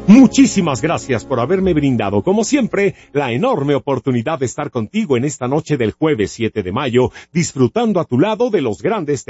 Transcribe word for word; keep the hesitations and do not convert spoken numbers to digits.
Muchísimas gracias por haberme brindado, como siempre, la enorme oportunidad de estar contigo en esta noche del jueves siete de mayo, disfrutando a tu lado de los grandes